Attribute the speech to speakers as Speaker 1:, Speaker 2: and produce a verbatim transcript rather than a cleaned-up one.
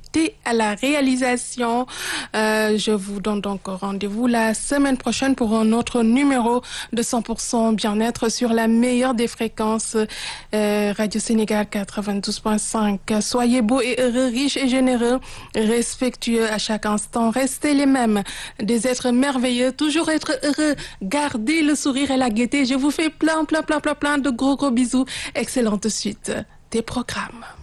Speaker 1: était à la réalisation. Euh, je vous donne donc rendez-vous la semaine prochaine pour un autre numéro de cent pour cent bien-être sur la meilleure des fréquences euh, Radio Sénégal quatre-vingt-douze point cinq. Soyez beaux et heureux, riches et généreux, respectueux à chaque instant. Restez les mêmes, des êtres merveilleux, toujours être heureux. Gardez le sourire et la gaieté. Je vous fais plein, plein, plein, plein, plein de gros, gros bisous. Excellente suite des programmes.